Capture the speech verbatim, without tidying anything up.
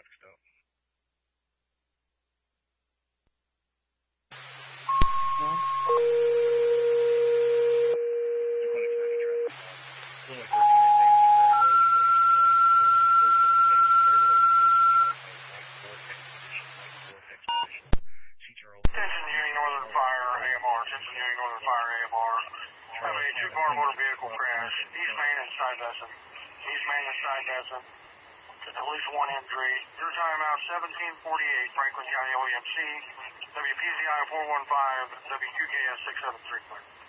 traffic stop. Two-car motor vehicle crash, East Main and Stuyvesant. East Main and Stuyvesant. At least one injury. Your timeout seventeen forty-eight, Franklin County O E M C, W P Z I four one five, W Q K S six seven three.